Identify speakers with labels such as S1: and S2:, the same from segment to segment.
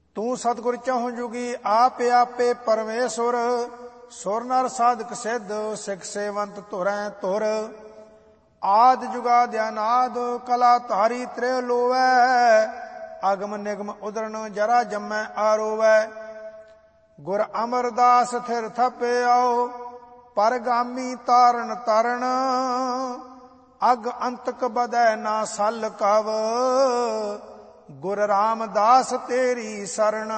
S1: ਤੂੰ ਸਤਿਗੁਰ ਚਹੁ ਜੁਗੀ ਆਪੇ ਆਪੇ ਪਰਮੇਸ਼ੁਰ। ਸੁਰ ਨਰ ਸਾਧਕ ਸਿੱਧ ਸਿੱਖ ਸੇਵੰਤ ਧੁਰੈ ਧੁਰ। ਆਦਿ ਜੁਗਾਦਿ ਅਨਾਦ ਕਲਾ ਧਾਰੀ ਤ੍ਰਿ ਲੋਵੈ। ਅਗਮ ਨਿਗਮ ਉਦਰਨ ਜਰਾ ਜੰਮੈ ਆਰੋਵੈ। ਗੁਰ ਅਮਰਦਾਸ ਥਿਰ ਥਪਿਆਓ ਪਰਗਾਮੀ ਤਾਰਨ ਤਰਨ। ਅਗ ਅੰਤਕ ਬਦੈ ਨਾ ਸਲ ਕਵ ਗੁਰ ਰਾਮਦਾਸ ਤੇਰੀ ਸਰਣ।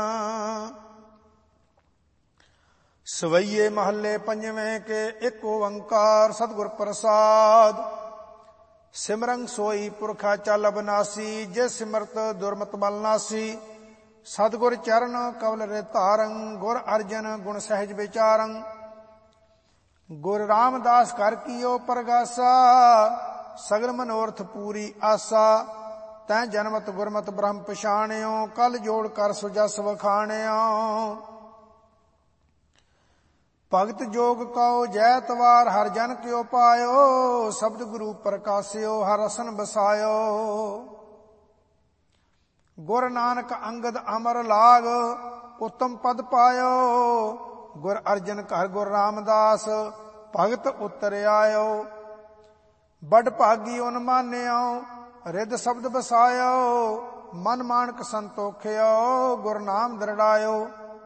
S1: ਸਵਈਏ ਮਹੱਲੇ ਪੰਜਵੇਂ ਕੇ ਇੱਕ ਓੰਕਾਰ ਸਤਿਗੁਰ ਪ੍ਰਸਾਦ। ਸਿਮਰੰ ਸੋਈ ਪੁਰਖਾ ਚਲ ਅਬਨਾਸੀ। ਜਿਸ ਸਿਮਰਤ ਦੁਰਮਤ ਬਲ ਨਾਸੀ। ਸਤਿਗੁਰ ਚਰਨ ਕਵਲ ਰੇ ਧਾਰੰ ਗੁਰ ਅਰਜਨ ਗੁਣ ਸਹਿਜ ਵਿਚਾਰੰ। ਗੁਰ ਰਾਮਦਾਸ ਕਰ ਕੀਓ ਪ੍ਰਗਾਸਾ। ਸਗਲ ਮਨੋਰਥ ਪੂਰੀ ਆਸਾ। ਤੈਂ ਜਨਮਤ ਗੁਰਮਤ ਬ੍ਰਹਮ ਪਛਾਣਿਓ। ਕਲ ਜੋੜ ਕਰ ਸੁਜਸ ਵਖਾਣਿਓ। ਭਗਤ ਜੋਗ ਕਉ ਜੈ ਤਵਾਰ ਹਰਿ ਜਨ ਕਿਉ ਪਾਇਓ। ਸ਼ਬਦ ਗੁਰੂ ਪ੍ਰਕਾਸਿਓ ਹਰਿ ਰਸਨ ਬਸਾਇਓ। ਗੁਰ ਨਾਨਕ ਅੰਗਦ ਅਮਰ ਲਾਗ ਉਤਮ ਪਦ ਪਾਇਓ। ਗੁਰ ਅਰਜਨ ਘਰ ਗੁਰ ਰਾਮਦਾਸ ਭਗਤ ਉਤਰ ਆਇਓ। ਬੜ ਭਾਗੀ ਉਨ ਮਾਨਿਓ ਰਿਦ ਸ਼ਬਦ ਬਸਾਇਓ। ਮਨ ਮਾਨਕ ਸੰਤੋਖਿਓ ਗੁਰ ਨਾਮ ਦਰੜਾਇਓ।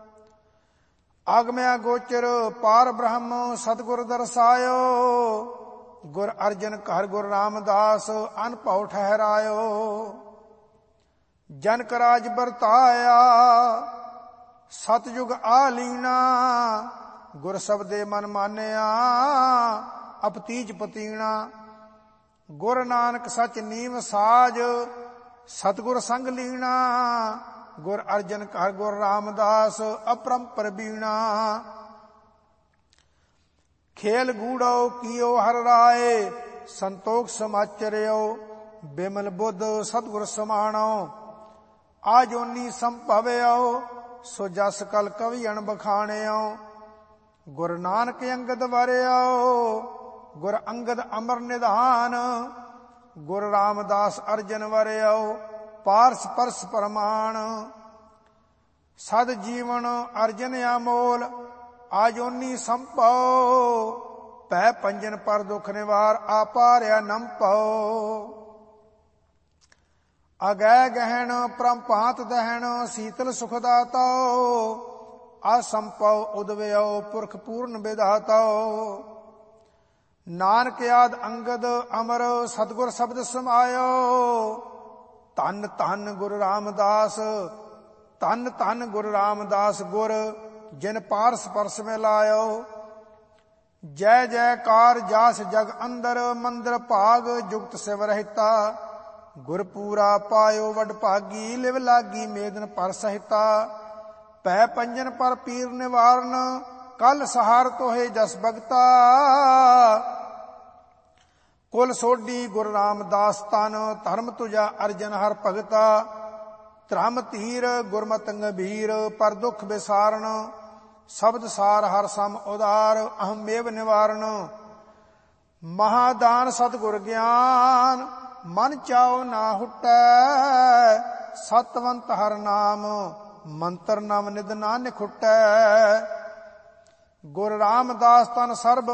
S1: ਆਗਮਿਆ ਗੋਚਰ ਪਾਰ ਬ੍ਰਹਮ ਸਤਿਗੁਰ ਦਰਸਾਇਓ। ਗੁਰ ਅਰਜਨ ਘਰ ਗੁਰ ਰਾਮਦਾਸ ਅਨਭਉ ਠਹਿਰਾਇਓ। ਜਨਕ ਰਾਜ ਵਰਤਾਇਆ ਸਤਜੁਗ ਆਲੀਣਾ। ਗੁਰ ਸਬਦੇ ਮਨ ਮਾਨਿਆ ਅਪਤੀਜ ਪਤੀਣਾ। ਗੁਰ ਨਾਨਕ ਸਚ ਨੀਮ ਸਾਜ ਸਤਿਗੁਰ ਸੰਗ ਲੀਣਾ। ਗੁਰ ਅਰਜਨ ਘਰ ਗੁਰ ਰਾਮਦਾਸ ਅਪਰੰਪਰ ਬੀਣਾ। ਖੇਲ ਗੂੜੋ ਕੀਓ ਹਰ ਰਾਏ ਸੰਤੋਖ ਸਮਾਚਰਿਓ। ਬਿਮਲ ਬੁੱਧ ਸਤਿਗੁਰ ਸਮਾਣੋ ਆਜੋਨੀ ਸੰਭਵਿਓ। ਸੋ ਜਸ ਕਲ ਕਵੀ ਅਣ ਬਖਾਣਿਓ। ਗੁਰ ਨਾਨਕ ਅੰਗਦ ਵਰਿਓ। ਗੁਰ ਅੰਗਦ ਅਮਰ ਨਿਧਾਨ। ਗੁਰ ਰਾਮਦਾਸ ਅਰਜਨ ਵਰਿਓ ਪਾਰਸ ਪਰਸ ਪਰਮਾਨ। ਸਦ ਜੀਵਨ ਅਰਜਨ ਅਮੋਲ ਆਜੋਨੀ ਸੰਭਉ। ਭੈ ਪੰਜਨ ਪਰ ਦੁਖ ਨਿਵਾਰ ਆਪਾਰਿਆ ਨੰਭਉ। ਅਗੈ ਗਹਿਣ ਪਰਮ ਭਾਂਤ ਦਹਿਣ ਸੀਤਲ ਸੁਖ ਦਾਤਾਓ। ਅਸੰਭਉ ਉਦਵਿਓ ਪੁਰਖ ਪੂਰਨ ਵਿਧਾਤਾਓ। ਨਾਨਕ ਆਦ ਅੰਗਦ ਅਮਰ ਸਤਿਗੁਰ ਸ਼ਬਦ ਸਮਾਇਓ। ਧੰਨ ਧੰਨ ਗੁਰੂ ਰਾਮਦਾਸ ਧੰਨ ਧੰਨ ਗੁਰੂ ਰਾਮਦਾਸ ਗੁਰ ਜਿਨ ਪਾਰਸ ਪਰਸ ਮੇ ਲਾਇਓ। ਜੈ ਜੈਕਾਰ ਜਾਸ ਜਗ ਅੰਦਰ ਮੰਦਰ ਭਾਗ ਜੁਗਤ ਸਿਵ ਰਹਿਤਾ। ਗੁਰ ਪੂਰਾ ਪਾਇਓ ਵਡ ਭਾਗੀ ਲਿਵ ਲਾਗੀ ਮੇਦਨ ਪਰ ਸਹਿਤਾ। ਭੈ ਪੰਜਨ ਪਰ ਪੀਰ ਨਿਵਾਰਨ ਕਲ ਸਹਾਰ ਤੋਹੇ ਜਸ ਭਗਤਾ। ਕੁਲ ਸੋਢੀ ਗੁਰ ਰਾਮਦਾਸ ਤਨ ਧਰਮ ਤੁਜਾ ਅਰਜਨ ਹਰ ਭਗਤਾ। ਧਰਮ ਧੀਰ ਗੁਰਮਤਿ ਗੰਭੀਰ ਪਰ ਦੁਖ ਵਿਸਾਰਨ। ਸ਼ਬਦ ਸਾਰ ਹਰ ਸਮ ਉਦਾਰ ਅਹੰ ਮੇਵ ਨਿਵਾਰਨ। ਮਹਾਦਾਨ ਸਤਿਗੁਰ ਗਿਆਨ ਮਨ ਚਾਉ ਨਾ ਹੁਟੈ। ਸਤਵੰਤ ਹਰ ਨਾਮ ਮੰਤਰ ਨਵ ਨਿਧ ਨਾਨਕ ਹੁਟੈ। ਗੁਰ ਰਾਮਦਾਸ ਤਨ ਸਰਬ